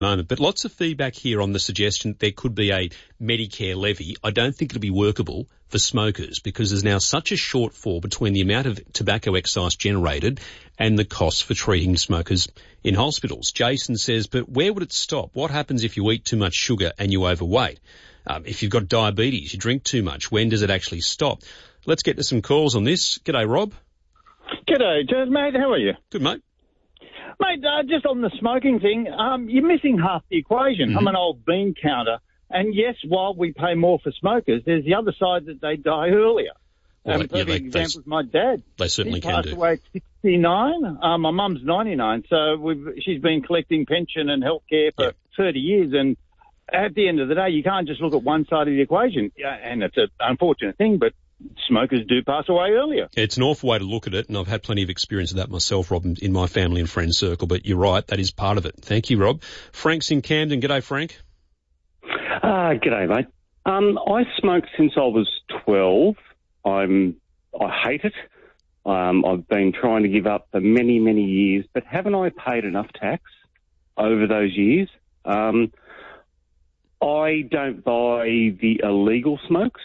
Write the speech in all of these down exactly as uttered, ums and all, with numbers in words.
moment, but lots of feedback here on the suggestion that there could be a Medicare levy. I don't think it'll be workable for smokers because there's now such a shortfall between the amount of tobacco excise generated and the costs for treating smokers in hospitals. Jason says, but where would it stop? What happens if you eat too much sugar and you overweight? Um, if you've got diabetes, you drink too much, when does it actually stop? Let's get to some calls on this. G'day, Rob. G'day, Jez, mate. How are you? Good, mate. Mate, uh, just on the smoking thing, um, you're missing half the equation. Mm-hmm. I'm an old bean counter, and yes, while we pay more for smokers, there's the other side that they die earlier. Well, um, yeah, they, example they, is my dad. They certainly he can passed do. away at sixty-nine. Uh, my mum's ninety-nine, so we've, she's been collecting pension and health care for yep. thirty years, and at the end of the day, you can't just look at one side of the equation, yeah, and it's an unfortunate thing, but smokers do pass away earlier. It's an awful way to look at it, and I've had plenty of experience of that myself, Rob, in my family and friend circle, but you're right, that is part of it. Thank you, Rob. Frank's in Camden. G'day, Frank. Uh, g'day, mate. Um, I smoked since I was twelve. I'm, I hate it. Um, I've been trying to give up for many, many years, but haven't I paid enough tax over those years? Um, I don't buy the illegal smokes.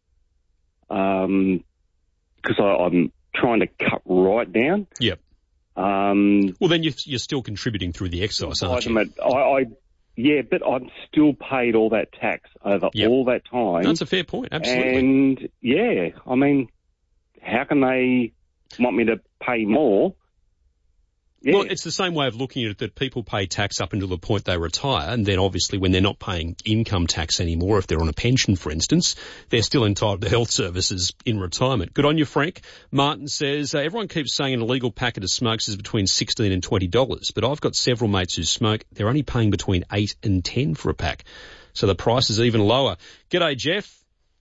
Um, because I'm trying to cut right down. Yep. Um, well, then you're, you're still contributing through the excise, aren't you? I, I, yeah, but I'm still paid all that tax over yep. all that time. That's a fair point, absolutely. And, yeah, I mean, how can they want me to pay more? Yeah. Well, it's the same way of looking at it that people pay tax up until the point they retire, and then obviously when they're not paying income tax anymore, if they're on a pension, for instance, they're still entitled to health services in retirement. Good on you, Frank. Martin says, uh, everyone keeps saying an illegal packet of smokes is between sixteen dollars and twenty dollars, but I've got several mates who smoke. They're only paying between eight and ten dollars for a pack. So the price is even lower. G'day, Jeff.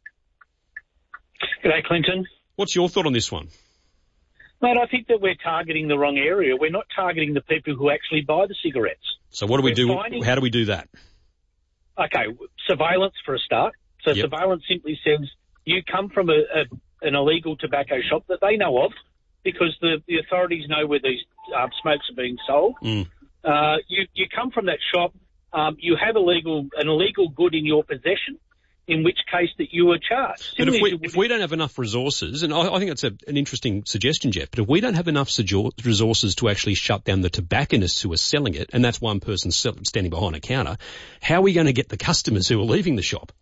G'day, Clinton. What's your thought on this one? Mate, I think that we're targeting the wrong area. We're not targeting the people who actually buy the cigarettes. So what do we we're do? Finding... How do we do that? Okay, surveillance for a start. So yep. surveillance simply says you come from a, a, an illegal tobacco shop that they know of because the, the authorities know where these um, smokes are being sold. Mm. Uh, you, you come from that shop, um, you have illegal, an illegal good in your possession, in which case that you are charged. But if we, if we don't have enough resources, and I, I think that's a, an interesting suggestion, Jeff, but if we don't have enough resources to actually shut down the tobacconists who are selling it, and that's one person standing behind a counter, how are we going to get the customers who are leaving the shop?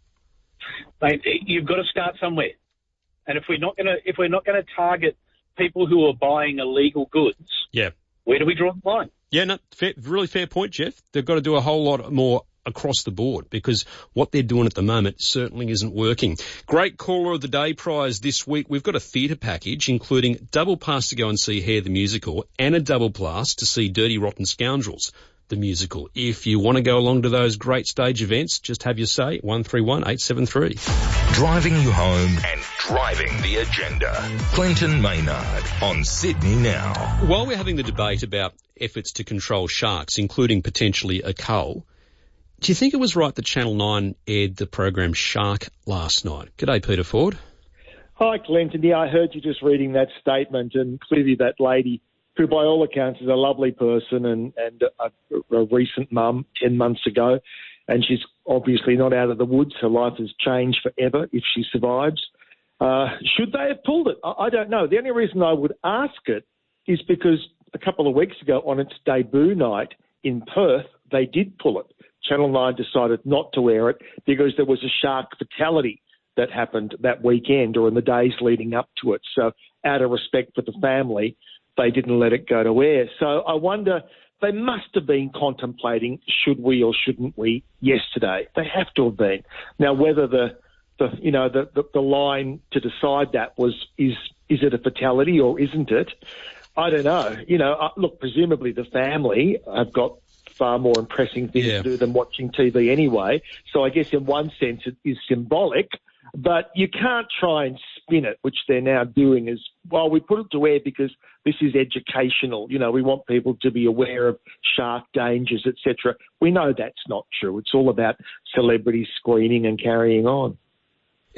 Mate, you've got to start somewhere. And if we're not going to, if we're not going to target people who are buying illegal goods, yeah, where do we draw the line? Yeah, no, fair, really fair point, Jeff. They've got to do a whole lot more across the board because what they're doing at the moment certainly isn't working. Great caller of the day prize this week. We've got a theatre package including double pass to go and see Hair the Musical and a double pass to see Dirty Rotten Scoundrels the Musical. If you want to go along to those great stage events, just have your say, one three one eight seven three. Driving you home and driving the agenda. Clinton Maynard on Sydney Now. While we're having the debate about efforts to control sharks, including potentially a cull, do you think it was right that Channel nine aired the program Shark last night? G'day, Peter Ford. Hi, Clinton. Yeah, I heard you just reading that statement, and clearly that lady, who by all accounts is a lovely person and, and a, a recent mum ten months ago, and she's obviously not out of the woods. Her life has changed forever if she survives. Uh, should they have pulled it? I, I don't know. The only reason I would ask it is because a couple of weeks ago on its debut night in Perth, they did pull it. Channel nine decided not to air it because there was a shark fatality that happened that weekend or in the days leading up to it. So out of respect for the family, they didn't let it go to air. So I wonder, they must have been contemplating, should we or shouldn't we, yesterday. They have to have been. Now, whether the, the you know, the, the, the line to decide that was, is, is it a fatality or isn't it? I don't know. You know, uh, look, presumably the family have got far more impressing things yeah. to do than watching T V anyway. So I guess in one sense it is symbolic, but you can't try and spin it, which they're now doing as, well, we put it to air because this is educational. You know, we want people to be aware of shark dangers, et cetera. We know that's not true. It's all about celebrity screening and carrying on.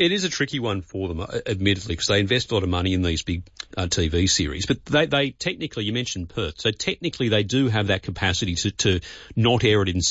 It is a tricky one for them, admittedly, because they invest a lot of money in these big uh, T V series. But they, they technically, you mentioned Perth, so technically they do have that capacity to, to not air it in